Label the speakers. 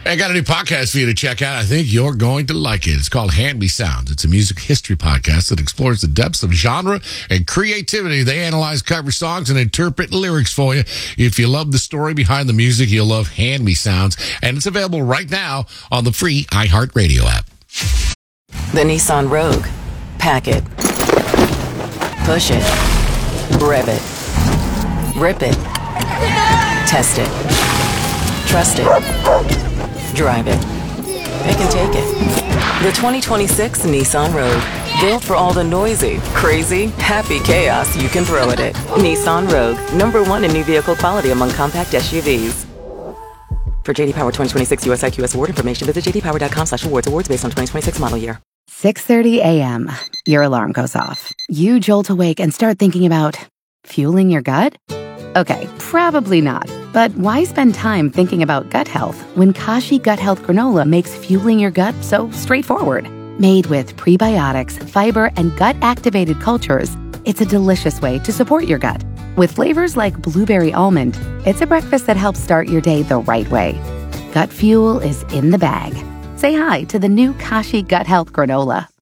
Speaker 1: I got a new podcast for you to check out. I think you're going to like it. It's called Hand Me Sounds. It's a music history podcast that explores the depths of genre and creativity. They analyze cover songs and interpret lyrics for you. If you love the story behind the music, you'll love Hand Me Sounds. And it's available right now on the free iHeartRadio app.
Speaker 2: The Nissan Rogue. Pack it. Push it. Rev it. Rip it. Test it. Trust it. Drive it. They can take it. The 2026 Nissan Rogue. Built for all the noisy, crazy, happy chaos you can throw at it. Nissan Rogue. #1 in new vehicle quality among compact SUVs. For JD Power 2026 US IQS award information, visit jdpower.com/awards. Awards based on 2026 model year.
Speaker 3: 6:30 a.m. Your alarm goes off. You jolt awake and start thinking about fueling your gut? Okay, probably not. But why spend time thinking about gut health when Kashi Gut Health Granola makes fueling your gut so straightforward? Made with prebiotics, fiber, and gut-activated cultures, it's a delicious way to support your gut. With flavors like blueberry almond, it's a breakfast that helps start your day the right way. Gut fuel is in the bag. Say hi to the new Kashi Gut Health Granola.